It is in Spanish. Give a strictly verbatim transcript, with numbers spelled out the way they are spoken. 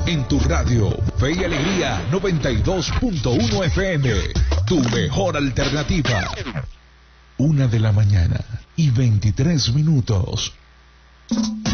En tu radio, Fe y Alegría noventa y dos punto uno F M. Tu mejor alternativa. Una de la mañana y veintitrés minutos.